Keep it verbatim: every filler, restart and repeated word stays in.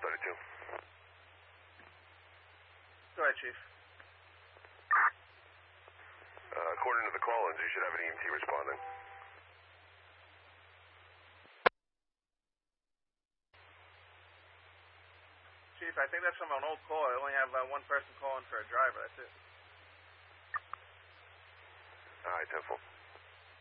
thirty-two. Go ahead, Chief. Uh, according to the call-ins, you should have an E M T responding. Chief, I think that's from an old call. I only have uh, one person calling for a driver. That's it. All right, ten four.